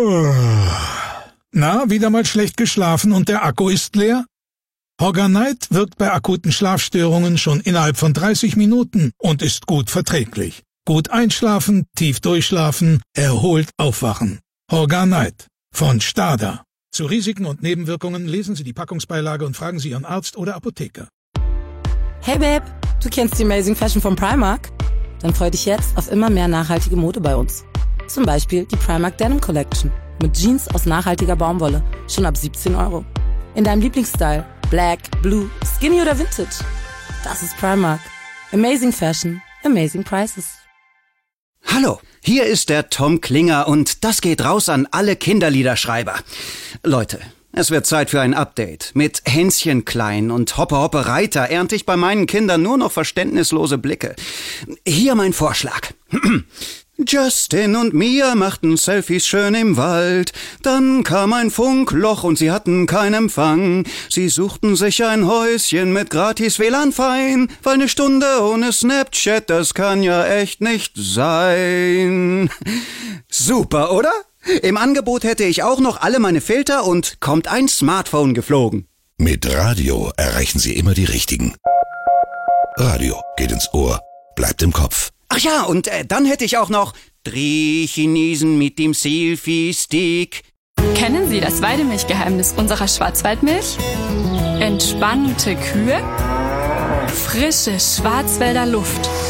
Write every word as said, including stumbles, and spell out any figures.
Na, wieder mal schlecht geschlafen und der Akku ist leer? Horganite wirkt bei akuten Schlafstörungen schon innerhalb von dreißig Minuten und ist gut verträglich. Gut einschlafen, tief durchschlafen, erholt aufwachen. Horganite von Stada. Zu Risiken und Nebenwirkungen lesen Sie die Packungsbeilage und fragen Sie Ihren Arzt oder Apotheker. Hey Babe, du kennst die Amazing Fashion von Primark? Dann freu dich jetzt auf immer mehr nachhaltige Mode bei uns. Zum Beispiel die Primark Denim Collection mit Jeans aus nachhaltiger Baumwolle, schon ab siebzehn Euro. In deinem Lieblingsstyle, Black, Blue, Skinny oder Vintage. Das ist Primark. Amazing Fashion, amazing prices. Hallo, hier ist der Tom Klinger und das geht raus an alle Kinderliederschreiber. Leute, es wird Zeit für ein Update. Mit Hänschen Klein und Hoppe Hoppe Reiter ernte ich bei meinen Kindern nur noch verständnislose Blicke. Hier mein Vorschlag. Justin und Mia machten Selfies schön im Wald. Dann kam ein Funkloch und sie hatten keinen Empfang. Sie suchten sich ein Häuschen mit gratis W L A N fein, weil eine Stunde ohne Snapchat, das kann ja echt nicht sein. Super, oder? Im Angebot hätte ich auch noch alle meine Filter und kommt ein Smartphone geflogen. Mit Radio erreichen Sie immer die Richtigen. Radio geht ins Ohr, bleibt im Kopf. Ach ja, und äh, dann hätte ich auch noch drei Chinesen mit dem Selfie-Stick. Kennen Sie das Weidemilchgeheimnis unserer Schwarzwaldmilch? Entspannte Kühe, frische Schwarzwälder Luft